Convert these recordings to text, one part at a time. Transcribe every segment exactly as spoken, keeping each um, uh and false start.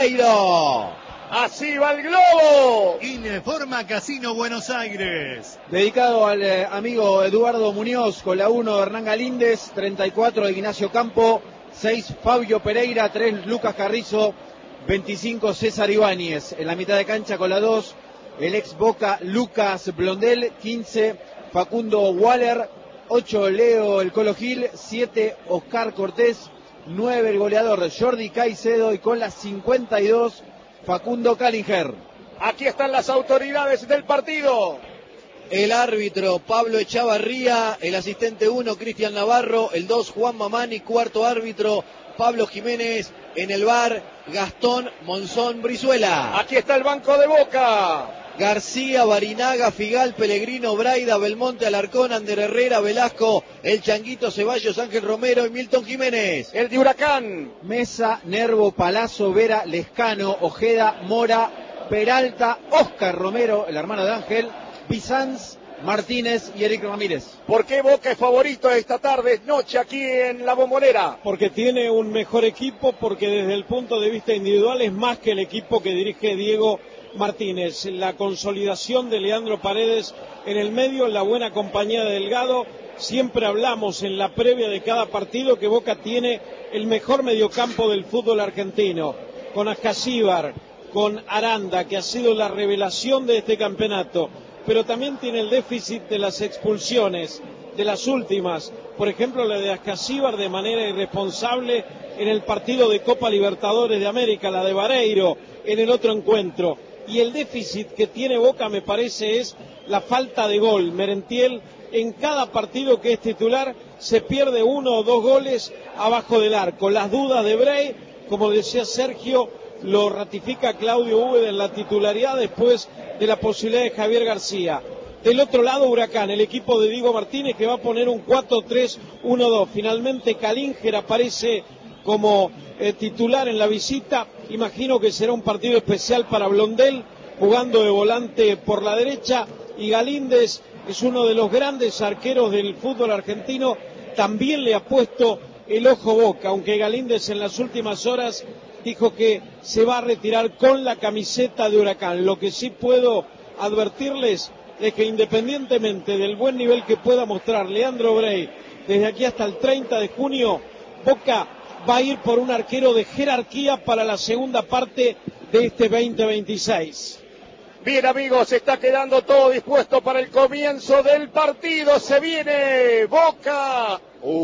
Pereiro. Así va el globo. Informa Casino Buenos Aires. Dedicado al eh, amigo Eduardo Muñoz, con la uno Hernán Galíndez, treinta y cuatro de Ignacio Campo, seis Fabio Pereira, tres Lucas Carrizo, veinticinco César Ibáñez. En la mitad de cancha con la dos, el ex Boca Lucas Blondel, quince Facundo Waller, ocho Leo El Colo Gil, siete Oscar Cortés, nueve el goleador Jordi Caicedo y con las cincuenta y dos Facundo Calinger. Aquí están las autoridades del partido. El árbitro Pablo Echavarría, el asistente uno Cristian Navarro, el dos Juan Mamani, cuarto árbitro Pablo Jiménez, en el V A R Gastón Monzón Brizuela. Aquí está el banco de Boca. García, Barinaga, Figal, Pellegrino, Braida, Belmonte, Alarcón, Ander Herrera, Velasco, el Changuito Ceballos, Ángel Romero y Milton Jiménez. El de Huracán. Mesa, Nervo, Palazzo, Vera, Lescano, Ojeda, Mora, Peralta, Oscar Romero, el hermano de Ángel, Bizanz, Martínez y Eric Ramírez. ¿Por qué Boca es favorito esta tarde, noche aquí en La Bombonera? Porque tiene un mejor equipo, porque desde el punto de vista individual es más que el equipo que dirige Diego Martínez. La consolidación de Leandro Paredes en el medio, la buena compañía de Delgado. Siempre hablamos en la previa de cada partido que Boca tiene el mejor mediocampo del fútbol argentino, con Ascasíbar, con Aranda, que ha sido la revelación de este campeonato, pero también tiene el déficit de las expulsiones, de las últimas, por ejemplo la de Ascasíbar de manera irresponsable en el partido de Copa Libertadores de América, la de Vareiro en el otro encuentro. Y el déficit que tiene Boca, me parece, es la falta de gol. Merentiel, en cada partido que es titular, se pierde uno o dos goles abajo del arco. Las dudas de Brey, como decía Sergio, lo ratifica Claudio Úbeda en la titularidad después de la posibilidad de Javier García. Del otro lado, Huracán, el equipo de Diego Martínez, que va a poner un cuatro tres uno dos. Finalmente Calinger aparece como eh, titular en la visita. Imagino que será un partido especial para Blondel, jugando de volante por la derecha, y Galíndez es uno de los grandes arqueros del fútbol argentino. También le ha puesto el ojo Boca, aunque Galíndez en las últimas horas dijo que se va a retirar con la camiseta de Huracán. Lo que sí puedo advertirles es que, independientemente del buen nivel que pueda mostrar Leandro Brey desde aquí hasta el treinta de junio, Boca va a ir por un arquero de jerarquía para la segunda parte de este veinte veintiséis. Bien, amigos, está quedando todo dispuesto para el comienzo del partido. Se viene Boca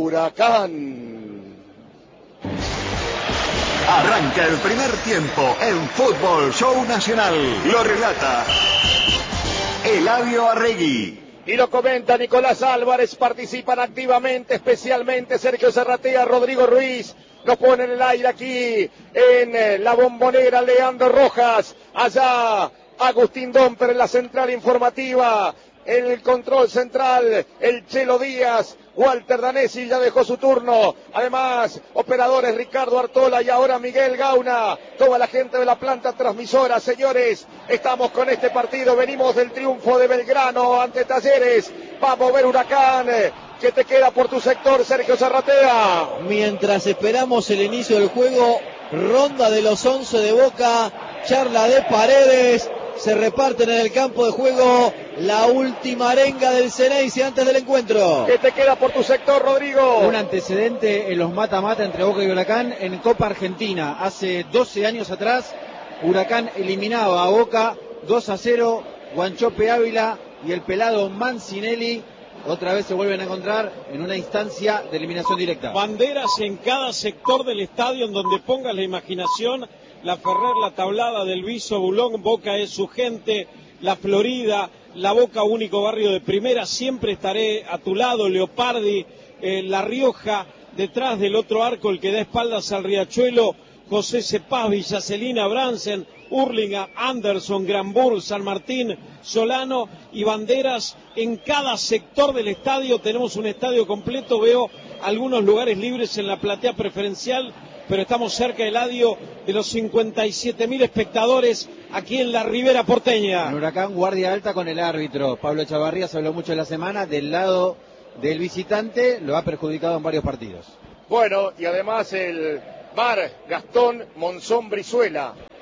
Huracán. Arranca el primer tiempo en Fútbol Show Nacional. Lo relata Eladio Arregui. Y lo comenta Nicolás Álvarez. Participan activamente, especialmente Sergio Zarratea, Rodrigo Ruiz. Nos pone en el aire aquí en La Bombonera Leandro Rojas. Allá Agustín Domper en la central informativa. En el control central, el Chelo Díaz. Walter Danesi ya dejó su turno. Además, operadores Ricardo Artola y ahora Miguel Gauna. Toda la gente de la planta transmisora. Señores, estamos con este partido. Venimos del triunfo de Belgrano ante Talleres. Vamos a ver Huracán. ¿Qué te queda por tu sector, Sergio Zarratea? Mientras esperamos el inicio del juego, ronda de los once de Boca, charla de Paredes. Se reparten en el campo de juego la última arenga del Ceneice antes del encuentro. ¿Qué te queda por tu sector, Rodrigo? Un antecedente en los mata-mata entre Boca y Huracán en Copa Argentina. Hace doce años atrás, Huracán eliminaba a Boca dos a cero, Guanchope Ávila y el pelado Mancinelli. Otra vez se vuelven a encontrar en una instancia de eliminación directa. Banderas en cada sector del estadio en donde pongas la imaginación. La Ferrer, la Tablada, del Viso, Bulón, Boca es su gente, la Florida, la Boca, único barrio de primera. Siempre estaré a tu lado, Leopardi, eh, La Rioja, detrás del otro arco, el que da espaldas al Riachuelo, José Cepaz, Villacelina, Bransen, Hurlingham, Anderson, Granburg, San Martín, Solano y Banderas. En cada sector del estadio tenemos un estadio completo. Veo algunos lugares libres en la platea preferencial, pero estamos cerca, Eladio, de los cincuenta y siete mil espectadores aquí en la Ribera Porteña. En Huracán, guardia alta con el árbitro. Pablo Echavarría se habló mucho en la semana del lado del visitante, lo ha perjudicado en varios partidos. Bueno, y además el V A R Gastón Monzón Brizuela.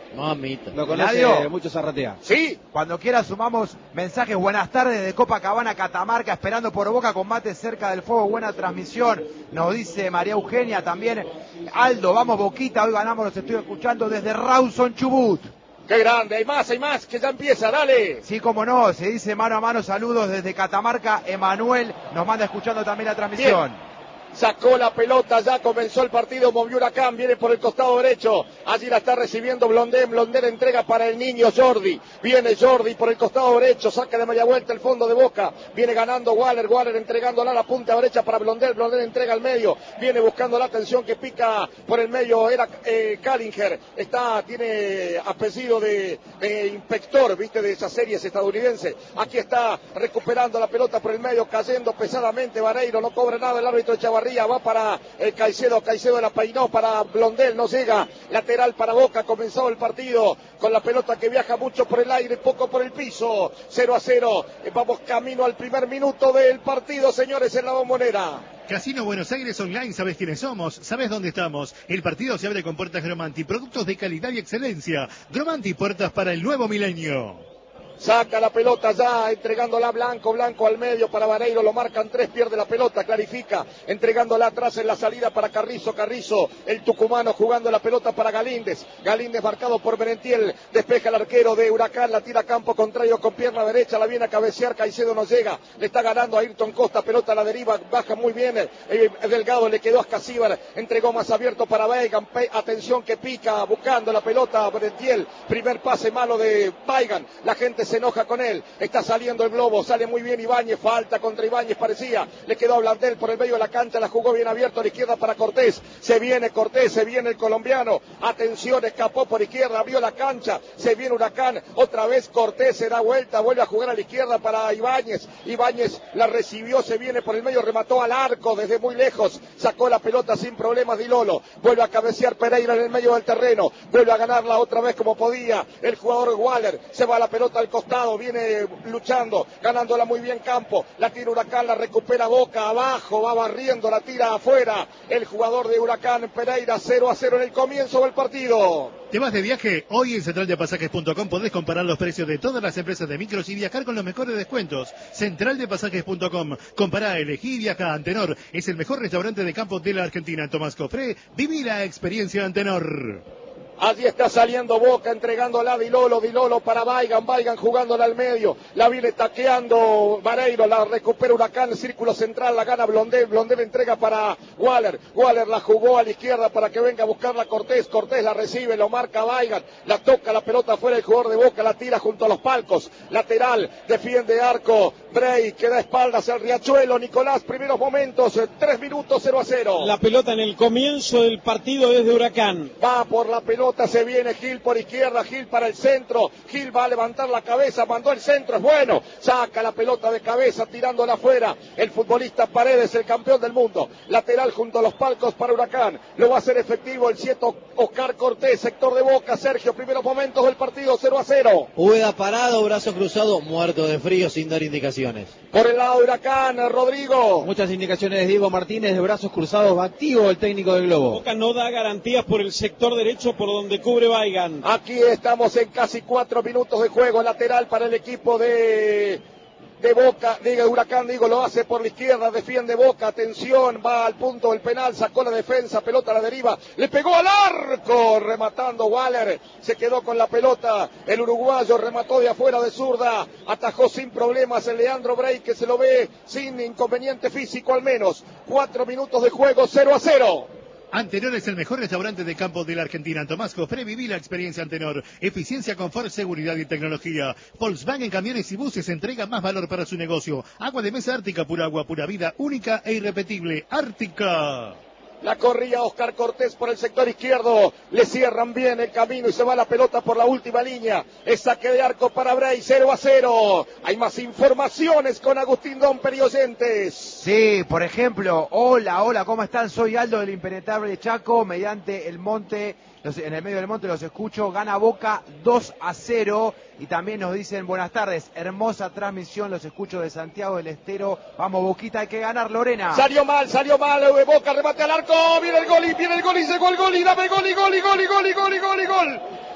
Mamita. Lo conoce Eladio. mucho Zarratea. Sí. Cuando quiera sumamos mensajes. Buenas tardes de Copacabana, Catamarca, esperando por Boca, combate cerca del fuego, buena transmisión, nos dice María Eugenia. También Aldo, vamos Boquita, hoy ganamos, los estoy escuchando desde Rawson, Chubut. Qué grande, hay más, hay más, que ya empieza, dale. Sí, como no, se dice mano a mano, saludos desde Catamarca. Emanuel nos manda escuchando también la transmisión. Bien. Sacó la pelota, ya comenzó el partido, movió Huracán, viene por el costado derecho, allí la está recibiendo Blondén, Blondén entrega para el niño Jordi, viene Jordi por el costado derecho, saca de media vuelta el fondo de Boca, viene ganando Waller, Waller entregándola a la punta derecha para Blondén, Blondén entrega al medio, viene buscando la atención que pica por el medio, era eh, Callinger, está, tiene apellido de, de inspector, viste, de esas series estadounidenses, aquí está recuperando la pelota por el medio, cayendo pesadamente Vareiro, no cobra nada el árbitro de Chavarría, va para el Caicedo, Caicedo la peinó para Blondel, no llega, lateral para Boca, comenzó el partido con la pelota que viaja mucho por el aire, poco por el piso, cero a cero, vamos camino al primer minuto del partido, señores, en la Bombonera. Casino Buenos Aires Online, ¿sabes quiénes somos? ¿Sabes dónde estamos? El partido se abre con puertas Gromanti, productos de calidad y excelencia. Gromanti, puertas para el nuevo milenio. Saca la pelota ya, entregándola Blanco, Blanco al medio para Vareiro, lo marcan tres, pierde la pelota, clarifica, entregándola atrás en la salida para Carrizo, Carrizo, el tucumano jugando la pelota para Galíndez, Galíndez marcado por Merentiel, despeja el arquero de Huracán, la tira a campo contrario con pierna derecha, la viene a cabecear, Caicedo no llega, le está ganando a Ayrton Costa, pelota a la deriva, baja muy bien, eh, Delgado le quedó a Escasíbar, entregó más abierto para Weigand, atención que pica, buscando la pelota Merentiel, primer pase malo de Weigand, la gente se enoja con él, está saliendo el globo, sale muy bien Ibáñez, falta contra Ibáñez parecía, le quedó a Blandel por el medio de la cancha, la jugó bien abierto a la izquierda para Cortés, se viene Cortés, se viene el colombiano, atención, escapó por izquierda, abrió la cancha, se viene Huracán, otra vez Cortés se da vuelta, vuelve a jugar a la izquierda para Ibáñez, Ibáñez la recibió, se viene por el medio, remató al arco desde muy lejos, sacó la pelota sin problemas Dilolo, vuelve a cabecear Pereira en el medio del terreno, vuelve a ganarla otra vez como podía, el jugador Waller, se va la pelota al costado, viene luchando, ganándola muy bien Campo, la tira Huracán, la recupera Boca, abajo, va barriendo, la tira afuera, el jugador de Huracán Pereira, cero a cero en el comienzo del partido. ¿Te vas de viaje? Hoy en central de pasajes punto com podés comparar los precios de todas las empresas de micros y viajar con los mejores descuentos. central de pasajes punto com. Compará, elegí y viaja. Antenor es el mejor restaurante de campo de la Argentina. En Tomás Cofré, viví la experiencia Antenor. Allí está saliendo Boca, entregándola a Dilolo, Dilolo para Weigand, Weigand jugándola al medio, la viene taqueando Vareiro, la recupera Huracán, círculo central, la gana Blondel, Blondel entrega para Waller, Waller la jugó a la izquierda para que venga a buscarla Cortés, Cortés la recibe, lo marca Weigand, la toca la pelota fuera el jugador de Boca, la tira junto a los palcos, lateral, defiende arco, Bray, que da espaldas al Riachuelo, Nicolás, primeros momentos, tres minutos, cero a cero. La pelota en el comienzo del partido desde Huracán. Va por la pelota. Se viene Gil por izquierda, Gil para el centro, Gil va a levantar la cabeza, mandó el centro, es bueno, saca la pelota de cabeza tirándola afuera, el futbolista Paredes, el campeón del mundo, lateral junto a los palcos para Huracán, lo va a hacer efectivo el siete Oscar Cortés, sector de Boca, Sergio, primeros momentos del partido, cero a cero. Ueda parado, brazo cruzado, muerto de frío sin dar indicaciones. Por el lado de Huracán, Rodrigo. Muchas indicaciones de Diego Martínez, de brazos cruzados, activo el técnico del Globo. Boca no da garantías por el sector derecho por donde cubre Weigand. Aquí estamos en casi cuatro minutos de juego, lateral para el equipo de... de Boca, diga Huracán, digo, lo hace por la izquierda, defiende Boca, atención, va al punto del penal, sacó la defensa, pelota a la deriva, le pegó al arco, rematando Waller, se quedó con la pelota, el uruguayo remató de afuera de zurda, atajó sin problemas el Leandro Bray, que se lo ve sin inconveniente físico al menos, cuatro minutos de juego, cero a cero. Antenor es el mejor restaurante de campo de la Argentina. En Tomás Cofré, viví la experiencia Antenor. Eficiencia, confort, seguridad y tecnología. Volkswagen Camiones y Buses entrega más valor para su negocio. Agua de mesa Ártica, pura agua, pura vida, única e irrepetible. Ártica. La corría Oscar Cortés por el sector izquierdo, le cierran bien el camino y se va la pelota por la última línea. Es saque de arco para Bray, cero a cero. Hay más informaciones con Agustín Domper y oyentes. Sí, por ejemplo, hola, hola, ¿cómo están? Soy Aldo del Impenetrable Chaco, mediante el monte, los, en el medio del monte los escucho, gana Boca dos a cero. Y también nos dicen buenas tardes, hermosa transmisión, los escucho de Santiago del Estero. Vamos Boquita, hay que ganar, Lorena. Salió mal, salió mal, Boca remate al arco, viene el gol y viene el gol y llegó el gol y dame gol y gol y gol y gol y gol y gol y gol.